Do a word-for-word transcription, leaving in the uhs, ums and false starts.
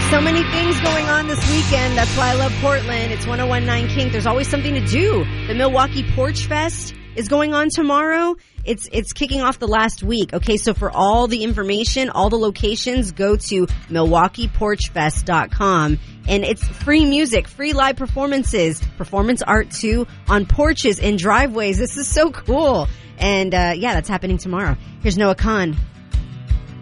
So many things going on this weekend. That's why I love Portland. It's one oh one point nine Kink. There's always something to do. The Milwaukee Porch Fest is going on tomorrow. It's it's kicking off the last week. Okay, so for all the information, all the locations, go to milwaukee porch fest dot com. And it's free music, free live performances, performance art too, on porches and driveways. This is so cool. And uh yeah, that's happening tomorrow. Here's Noah Khan.